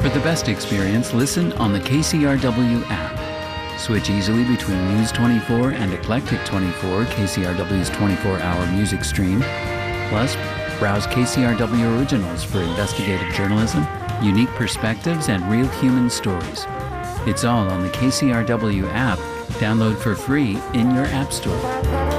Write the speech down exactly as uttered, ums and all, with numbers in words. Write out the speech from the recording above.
For the best experience, listen on the K C R W app. Switch easily between News twenty-four and Eclectic twenty-four, K C R W's twenty-four hour music stream. Plus, browse K C R W Originals for investigative journalism, unique perspectives, and real human stories. It's all on the K C R W app. Download for free in your app store.